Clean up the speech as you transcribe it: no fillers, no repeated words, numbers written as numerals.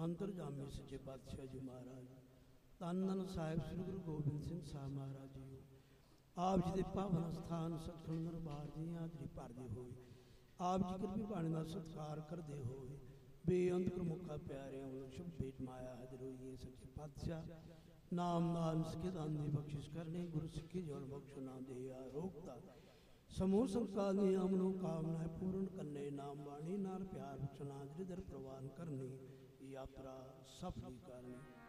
ਅੰਤਰਜਾਮੀ ਸੱਚੇ ਪਾਤਸ਼ਾਹ ਜੀ ਮਹਾਰਾਜ, ਧੰਨ ਧੰਨ ਸਾਹਿਬ ਸ੍ਰੀ ਗੁਰੂ ਗੋਬਿੰਦ ਸਿੰਘ ਸਾਹਿਬ ਮਹਾਰਾਜ ਜੀ, ਆਪ ਜੀ ਦੇ ਪਾਵਨ ਸਥਾਨ ਸਤਿਗੁਰੂ ਦਰਬਾਰ ਦੀ ਹਾਜ਼ਰੀ ਭਰਦੇ ਹੋਏ, ਆਪ ਜੀ ਕਿਰਪੀ ਬਾਣੀ ਦਾ ਸਤਿਕਾਰ ਕਰਦੇ ਹੋਏ, ਬੇਅੰਤ ਪ੍ਰਮੁੱਖਾ ਪਿਆਰਿਆਂ ਵੱਲੋਂ ਸ਼ੁਭ ਭੇਟ ਮਾਇਆ ਹਾਜ਼ਰ ਹੋਈ ਹੈ। ਸੱਚੇ ਪਾਤਸ਼ਾਹ ਨਾਮ ਸਿੱਖੇ ਦਾਨ ਦੀ ਬਖਸ਼ਿਸ਼ ਕਰਨੀ, ਗੁਰੂ ਸਿੱਖੀ ਜੋੜ ਬਖਸ਼ੋ ਨਾ ਦੇ ਆਰੋਗਤਾ ਸਮੂਹ ਸੰਸਾਰ ਦੀਆਂ ਮਨੋ ਕਾਮਨਾएं पूर्ण करने, नाम बाणी नाल प्यार चुना दर प्रवान करनी, यात्रा सफली करनी।